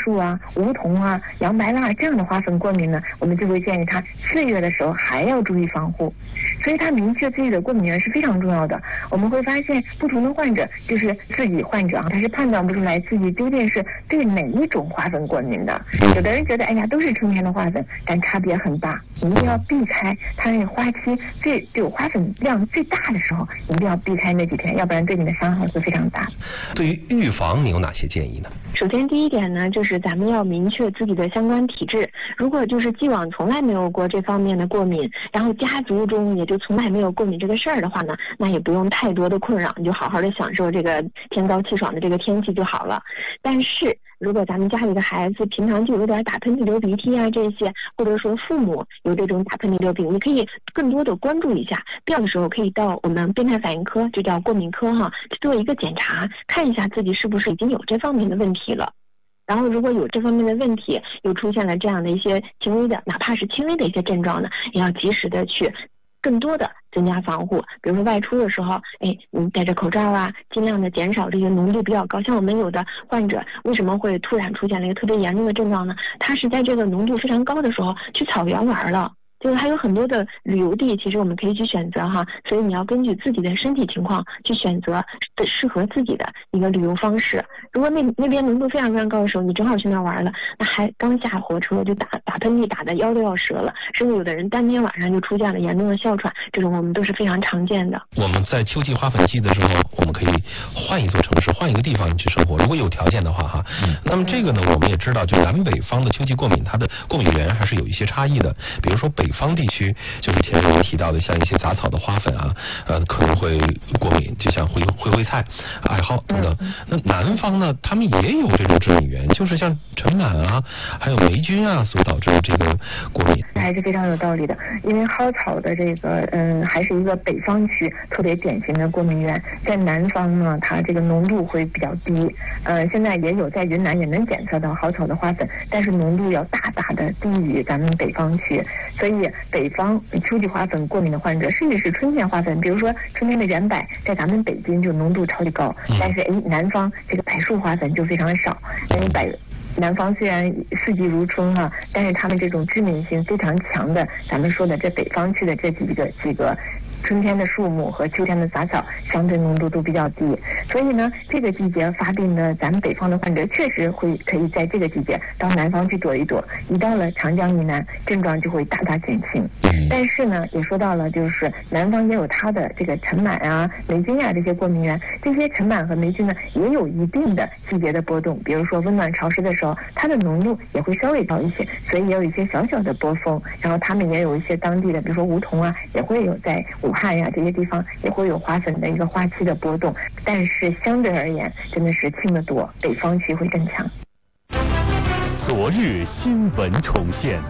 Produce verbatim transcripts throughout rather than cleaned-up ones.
树啊、梧桐啊、洋白蜡这样的花粉过敏呢，我们就会建议他四月的时候还要注意防护。所以他明确自己的过敏源是非常重要的。我们会发现不同的患者，就是自己患者啊，他是判断不出来自己究竟是对哪一种花粉过敏的。有的人觉得哎呀都是春天的花粉，但差别很大，一定要避开它那个花期最有花粉量最大的时候，一定要避开那几天，要不然对你的伤害会非常大。 对于预防你有哪些建议呢？ 首先第一点呢，就是咱们要明确自己的相关体质。如果就是既往从来没有过这方面的过敏，然后家族中也就从来没有过敏这个事儿的话呢，那也不用太多的困扰，你就好好的享受这个天高气爽的这个天气就好了。但是如果咱们家里的孩子平常就有点打喷嚏流鼻涕啊这些，或者说父母有这种打喷嚏流鼻涕，你可以更多的关注一下，必要的时候可以到我们变态反应科，就叫过敏科哈，去做一个检查，看一下自己是不是已经有这方面的问题了。然后如果有这方面的问题，又出现了这样的一些轻微的，哪怕是轻微的一些症状呢，也要及时的去更多的增加防护。比如说外出的时候，哎，你戴着口罩啊，尽量的减少这个浓度比较高。像我们有的患者为什么会突然出现了一个特别严重的症状呢？他是在这个浓度非常高的时候去草原玩了。就是还有很多的旅游地，其实我们可以去选择哈，所以你要根据自己的身体情况去选择适合自己的一个旅游方式。如果那那边浓度非常非常高的时候，你正好去那玩了，那还刚下火车就打打喷嚏打的腰都要折了，甚至有的人当天晚上就出现了严重的哮喘，这种我们都是非常常见的。 我们在秋季花粉季的时候，我们可以换一座城市，换一个地方去生活，如果有条件的话哈。嗯、那么这个呢，我们也知道，就南北方的秋季过敏，它的过敏源还是有一些差异的。比如说北北方地区，就是前面提到的，像一些杂草的花粉啊，呃，可能会过敏，就像灰灰灰菜、艾蒿等等。那南方呢，他们也有这种致敏源，就是像尘螨啊，还有霉菌啊，所导致的这个过敏。 还是非常有道理的，因为蒿草的这个，嗯，还是一个北方区特别典型的过敏源，在南方呢，它这个浓度会比较低。呃，现在也有在云南也能检测到蒿草的花粉，但是浓度要大大的低于咱们北方区，所以。北方秋季花粉过敏的患者，甚至是春天花粉，比如说春天的圆柏，在咱们北京就浓度超级高，但是哎，南方这个柏树花粉就非常少。因为柏南方虽然四季如春哈、啊，但是他们这种致敏性非常强的，咱们说的这北方区的这几个几个。春天的树木和秋天的杂草相对浓度都比较低，所以呢，这个季节发病的咱们北方的患者确实会可以在这个季节到南方去躲一躲，一到了长江以南，症状就会大大减轻。但是呢，也说到了，就是南方也有它的这个尘螨啊、霉菌啊这些过敏源，这些尘螨和霉菌呢也有一定的季节的波动，比如说温暖潮湿的时候，它的浓度也会稍微高一些，所以也有一些小小的波峰。然后他们也有一些当地的，比如说梧桐啊，也会有在武汉呀这些地方也会有花粉的一个花期的波动，但是相对而言真的是轻得多，北方区会更强。 昨日新闻重现，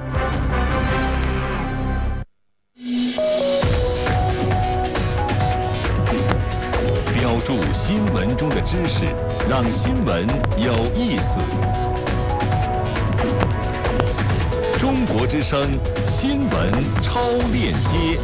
标注新闻中的知识，让新闻有意思。中国之声新闻超链接。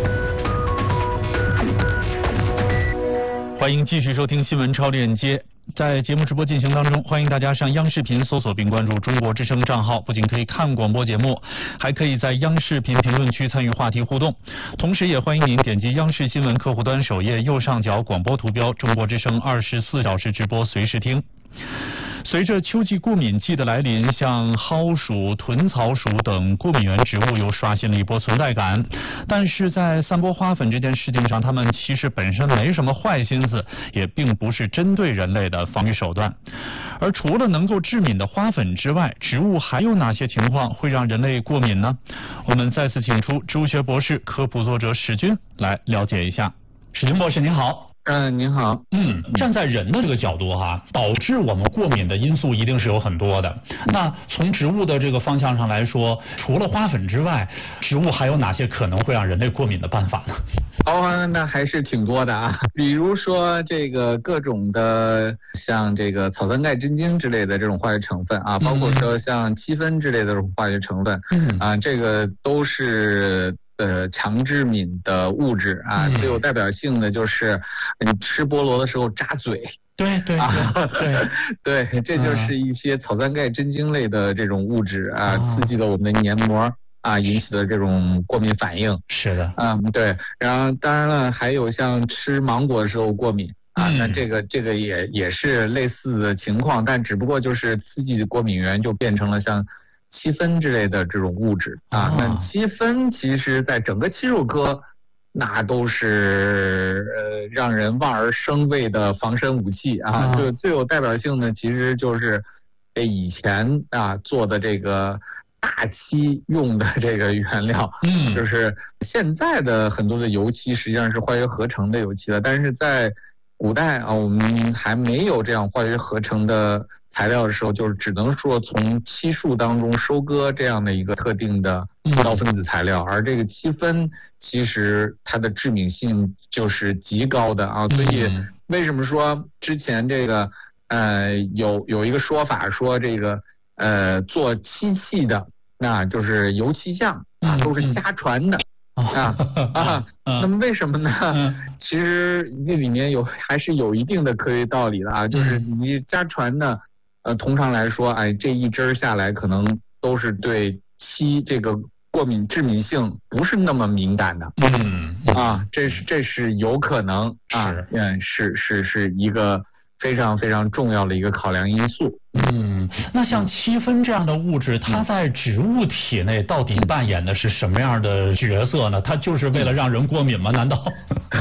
欢迎继续收听新闻超链接。在节目直播进行当中，欢迎大家上央视频搜索并关注中国之声账号，不仅可以看广播节目，还可以在央视频评论区参与话题互动。同时也欢迎您点击央视新闻客户端首页右上角广播图标，中国之声二十四小时直播随时听。随着秋季过敏季的来临，像蒿属、豚草属等过敏源植物又刷新了一波存在感。但是在散播花粉这件事情上，它们其实本身没什么坏心思，也并不是针对人类的防御手段。而除了能够致敏的花粉之外，植物还有哪些情况会让人类过敏呢？我们再次请出植物学博士、科普作者史军来了解一下。史军博士您好。 嗯，您好。 嗯，站在人的这个角度哈，导致我们过敏的因素一定是有很多的。那从植物的这个方向上来说，除了花粉之外，植物还有哪些可能会让人类过敏的办法呢？ 哦，那还是挺多的啊。比如说这个各种的，像这个草酸钙真菌之类的这种化学成分啊，包括说像七酚之类的这种化学成分，嗯啊，这个都是。 呃强致敏的物质啊， 嗯、 最有代表性的就是你吃菠萝的时候扎嘴。 对对对对对，这就是一些草酸钙真菌类的这种物质啊， 啊刺激了我们的黏膜啊，引起的这种过敏反应。 是的， 嗯，对。然后当然了，还有像吃芒果的时候过敏啊，那这个这个也也是类似的情况，但只不过就是刺激的过敏源就变成了像七酚之类的这种物质啊。那七酚其实在整个漆树科，那都是呃让人望而生畏的防身武器啊！就最有代表性的，其实就是这以前啊做的这个大漆用的这个原料， 嗯， 就是现在的很多的油漆实际上是化学合成的油漆了，但是在古代啊，我们还没有这样化学合成的材料的时候，就是只能说从漆树当中收割这样的一个特定的高分子材料，而这个七酚其实它的致敏性就是极高的啊，所以为什么说之前这个呃有有一个说法说这个呃做漆器的那就是油漆匠啊都是家传的。啊啊，那么为什么呢？其实这里面有还是有一定的科学道理的啊，就是你家传的，呃，通常来说，哎，这一支下来可能都是对漆这个过敏致敏性不是那么敏感的。 嗯啊，这是这是有可能啊，嗯，是是是一个非常非常重要的一个考量因素。 嗯，那像七酚这样的物质，它在植物体内到底扮演的是什么样的角色呢？它就是为了让人过敏吗？难道？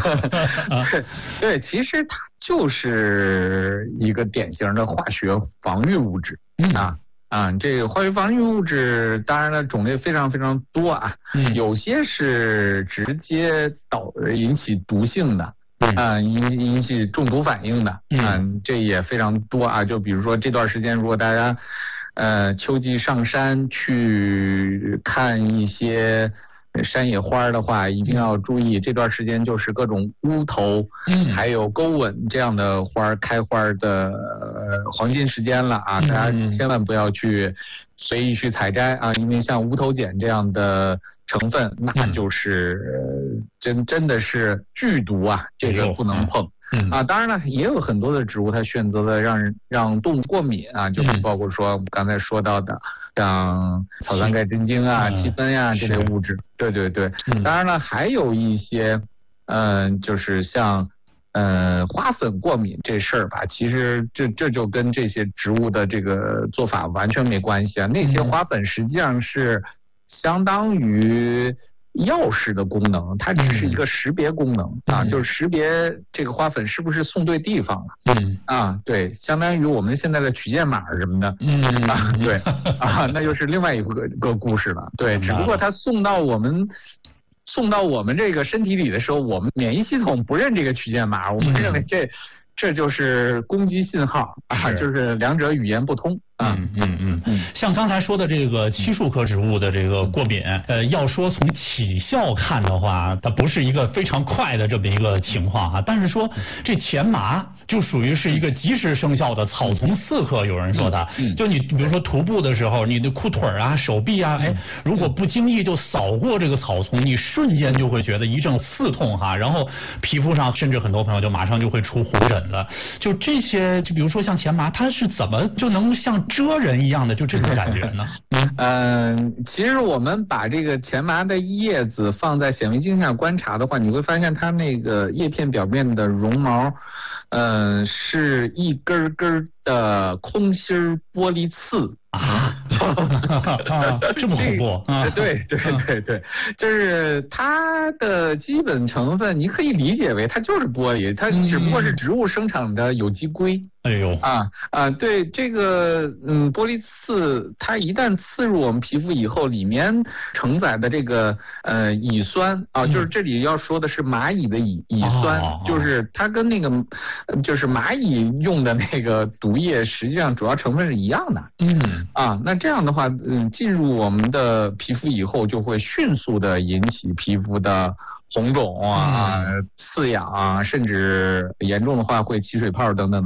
对，其实它就是一个典型的化学防御物质啊啊，这个化学防御物质当然了种类非常非常多啊， 嗯、 有些是直接导引起毒性的。啊，引引起中毒反应的，嗯，这也非常多啊。就比如说这段时间，如果大家呃秋季上山去看一些山野花的话，一定要注意这段时间就是各种乌头，嗯，还有钩吻这样的花开花的、呃、黄金时间了啊，大家千万不要去随意去采摘啊，因为像乌头碱这样的成分，那就是真真的是剧毒啊，这个不能碰。嗯啊，当然了，也有很多的植物它选择了让人让动物过敏啊，就包括说我们刚才说到的像草酸钙真菌啊、七酚呀这类物质。对对对，当然了，还有一些嗯、呃，就是像呃花粉过敏这事儿吧，其实这这就跟这些植物的这个做法完全没关系啊，那些花粉实际上是相当于钥匙的功能，它只是一个识别功能、嗯、啊，就是识别这个花粉是不是送对地方了。嗯啊，对，相当于我们现在的取件码什么的。嗯啊，对啊，那就是另外一个个故事了。对，只不过它送到我们送到我们这个身体里的时候，我们免疫系统不认这个取件码，我们认为这、嗯、这就是攻击信号啊，就是两者语言不通。 嗯嗯嗯嗯，像刚才说的这个漆树科植物的这个过敏，呃，要说从起效看的话，它不是一个非常快的这么一个情况哈。但是说这前麻就属于是一个及时生效的草丛刺客，有人说它，就你比如说徒步的时候，你的裤腿啊、手臂啊，哎，如果不经意就扫过这个草丛，你瞬间就会觉得一阵刺痛哈，然后皮肤上甚至很多朋友就马上就会出红疹了。就这些，就比如说像前麻，它是怎么就能像蜇人一样的就这种感觉呢？ 嗯、呃，其实我们把这个前麻的叶子放在显微镜下观察的话，你会发现它那个叶片表面的绒毛，嗯、呃，是一根根的空心玻璃刺啊，这么恐怖啊！ 对对对对，就是它的基本成分，你可以理解为它就是玻璃，它只不过是植物生产的有机硅。 哎呦啊啊！对这个嗯，玻璃刺它一旦刺入我们皮肤以后，里面承载的这个呃乙酸啊，就是这里要说的是蚂蚁的乙乙酸， 哦、 就是它跟那个就是蚂蚁用的那个毒液，实际上主要成分是一样的。 嗯啊，那这样的话，嗯，进入我们的皮肤以后，就会迅速的引起皮肤的红肿啊、嗯、刺痒啊，甚至严重的话会起水泡等等等。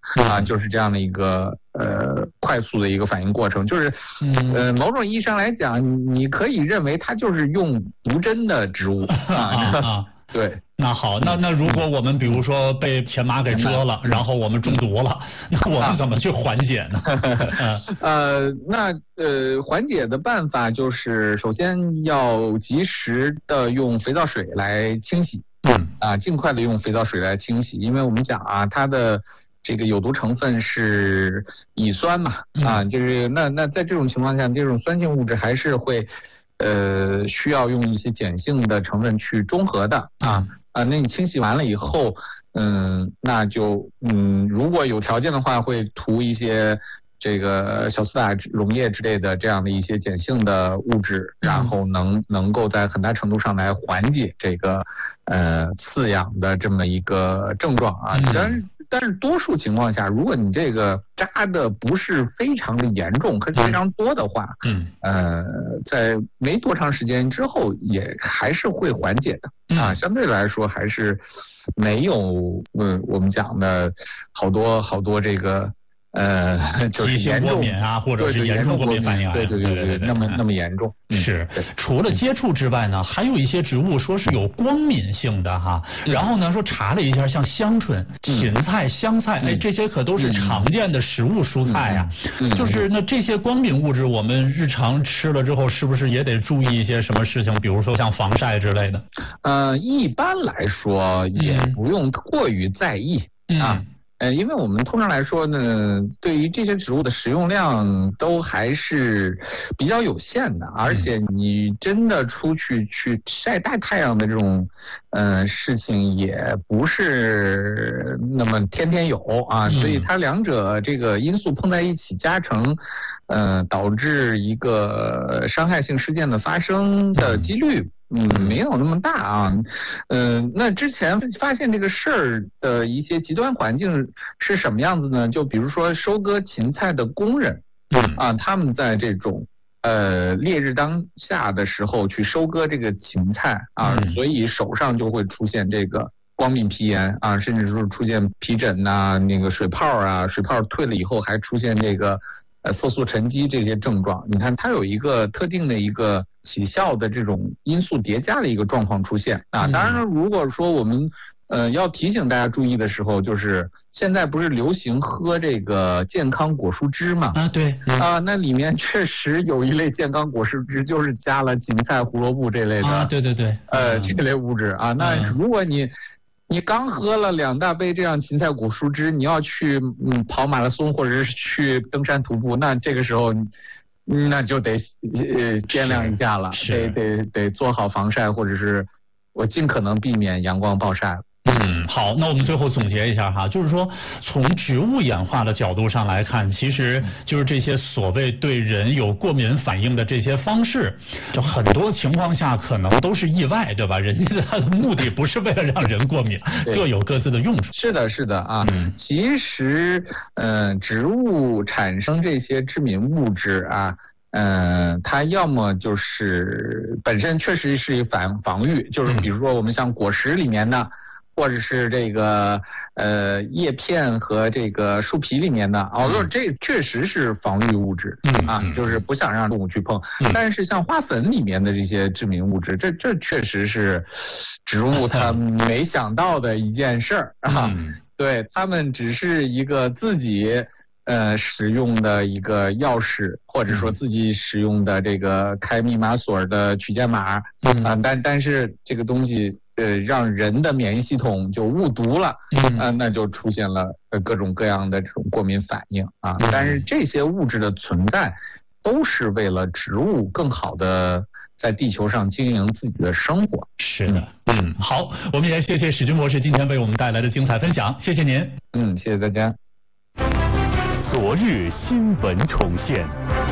啊，就是这样的一个呃快速的一个反应过程，就是呃某种意义上来讲，你可以认为它就是用毒针的植物啊。对， 那好，那那如果我们比如说被前麻给蛰了，然后我们中毒了，那我们怎么去缓解呢？ 呃，那呃缓解的办法就是首先要及时的用肥皂水来清洗，嗯啊，尽快的用肥皂水来清洗，因为我们讲啊，它的这个有毒成分是乙酸嘛，啊，就是那那在这种情况下，这种酸性物质还是会。呃，需要用一些碱性的成分去中和的啊啊，那你清洗完了以后，嗯，那就嗯，如果有条件的话，会涂一些这个小苏打溶液之类的这样的一些碱性的物质，然后能能够在很大程度上来缓解这个呃刺痒的这么一个症状啊，但是。但是多数情况下，如果你这个扎的不是非常的严重，可是非常多的话，嗯，呃，在没多长时间之后，也还是会缓解的啊。相对来说，还是没有嗯我们讲的好多好多这个。呃，就是严重啊，或者是严重过敏反应， 对对对对对，那么那么严重是。除了接触之外呢，还有一些植物说是有光敏性的哈。然后呢，说查了一下，像香椿、芹菜、香菜，哎，这些可都是常见的食物蔬菜呀。就是那这些光敏物质，我们日常吃了之后，是不是也得注意一些什么事情？比如说像防晒之类的。 呃，一般来说也不用过于在意啊。呃，因为我们通常来说呢，对于这些植物的食用量都还是比较有限的，而且你真的出去去晒大太阳的这种呃事情也不是那么天天有啊，所以它两者这个因素碰在一起加成，呃，导致一个伤害性事件的发生的几率。嗯，没有那么大啊，嗯、呃，那之前发现这个事儿的一些极端环境是什么样子呢？就比如说收割芹菜的工人，嗯啊，他们在这种呃烈日当下的时候去收割这个芹菜啊，嗯、所以手上就会出现这个光敏皮炎啊，甚至是出现皮疹呐、啊、那个水泡啊，水泡退了以后还出现这个呃色素沉积这些症状。你看它有一个特定的一个起效的这种因素叠加的一个状况出现啊。当然了，如果说我们呃要提醒大家注意的时候，就是现在不是流行喝这个健康果蔬汁嘛？ 啊，对啊，那里面确实有一类健康果蔬汁，就是加了芹菜、胡萝卜这类的啊，对对对， 呃，这类物质啊。那如果你你刚喝了两大杯这样芹菜果蔬汁，你要去嗯跑马拉松或者是去登山徒步，那这个时候。那就得呃掂量一下了，得得得做好防晒，或者是我尽可能避免阳光暴晒。 嗯，好，那我们最后总结一下哈，就是说从植物演化的角度上来看，其实就是这些所谓对人有过敏反应的这些方式，就很多情况下可能都是意外，对吧？人家的目的不是为了让人过敏，各有各自的用处。 是的，是的啊。嗯，其实呃，植物产生这些致敏物质啊。嗯、呃，它要么就是本身确实是反防御，就是比如说我们像果实里面的，或者是这个呃叶片和这个树皮里面的，哦，就是这确实是防御物质，嗯啊，就是不想让动物去碰。嗯、但是像花粉里面的这些致敏物质，这这确实是植物它没想到的一件事儿啊。嗯、对，它们只是一个自己。呃，使用的一个钥匙，或者说自己使用的这个开密码锁的取件码，嗯啊，但但是这个东西呃让人的免疫系统就误读了，嗯啊，那就出现了呃各种各样的这种过敏反应啊。但是这些物质的存在，都是为了植物更好的在地球上经营自己的生活。 是的，嗯，好，我们也谢谢史军博士今天为我们带来的精彩分享，谢谢您。 嗯，谢谢大家。 昨日新闻重现，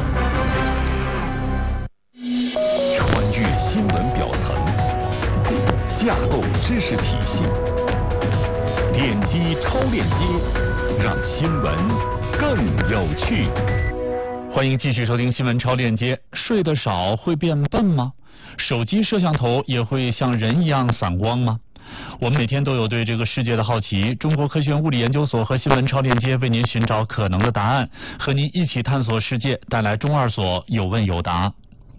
穿越新闻表层，架构知识体系，点击超链接，让新闻更有趣。 欢迎继续收听新闻超链接。睡得少会变笨吗？手机摄像头也会像人一样散光吗？ 我们每天都有对这个世界的好奇，中国科学院物理研究所和新闻超链接为您寻找可能的答案，和您一起探索世界，带来中二所有问有答。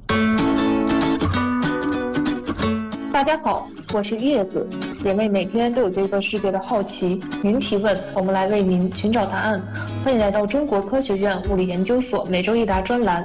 大家好，我是叶子，姐妹每天都有对这个世界的好奇，您提问，我们来为您寻找答案。欢迎来到中国科学院物理研究所每周一答专栏，